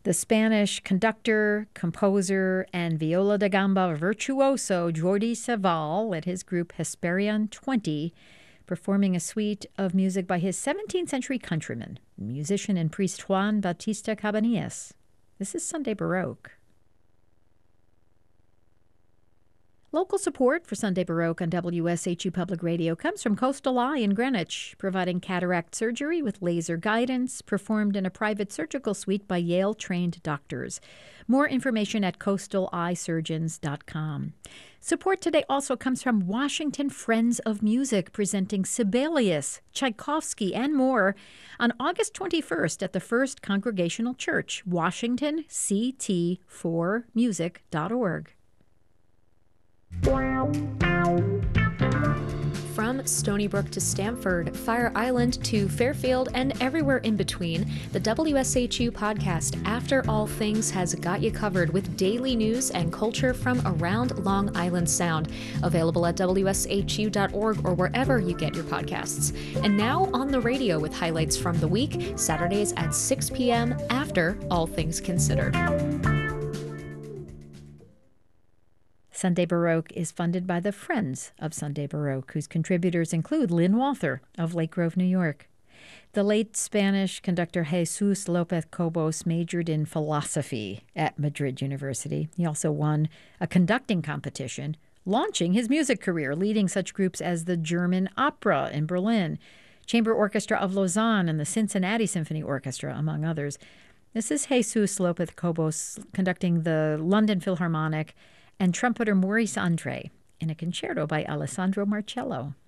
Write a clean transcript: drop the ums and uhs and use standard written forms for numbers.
The Spanish conductor, composer, and viola da gamba virtuoso Jordi Savall led his group Hesperian 20, performing a suite of music by his 17th century countryman, musician and priest Juan Bautista Cabanillas. This is Sunday Baroque. Local support for Sunday Baroque on WSHU Public Radio comes from Coastal Eye in Greenwich, providing cataract surgery with laser guidance performed in a private surgical suite by Yale-trained doctors. More information at coastaleyesurgeons.com. Support today also comes from Washington Friends of Music, presenting Sibelius, Tchaikovsky, and more on August 21st at the First Congregational Church, Washington, CT4music.org. From Stony Brook to Stamford, Fire Island to Fairfield, and everywhere in between, the WSHU podcast After All Things has got you covered with daily news and culture from around Long Island Sound. Available at WSHU.org or wherever you get your podcasts. And now on the radio with highlights from the week, Saturdays at 6 p.m. After All Things Considered. Sunday Baroque is funded by the Friends of Sunday Baroque, whose contributors include Lynn Walther of Lake Grove, New York. The late Spanish conductor Jesus Lopez Cobos majored in philosophy at Madrid University. He also won a conducting competition, launching his music career, leading such groups as the German Opera in Berlin, Chamber Orchestra of Lausanne, and the Cincinnati Symphony Orchestra, among others. This is Jesus Lopez Cobos conducting the London Philharmonic and trumpeter Maurice Andre in a concerto by Alessandro Marcello.